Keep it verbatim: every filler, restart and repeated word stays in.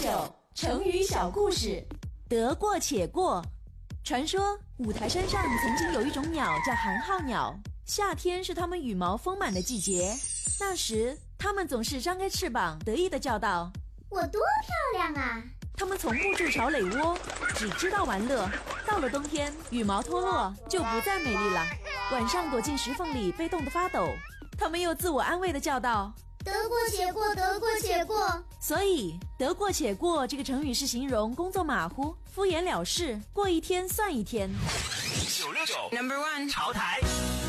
九成语小故事。得过且过。传说五台山上曾经有一种鸟叫寒号鸟，夏天是它们羽毛丰满的季节。那时它们总是张开翅膀得意地叫道： 我多漂亮啊！ 它们从不筑巢垒窝，只知道玩乐。到了冬天，羽毛脱落就不再美丽了，晚上躲进石缝里被冻得发抖。它们又自我安慰地叫道： 得过且过，得过且过。 所以得过且过这个成语是形容工作马虎、敷衍了事，过一天算一天。 九六九 Number One 潮台。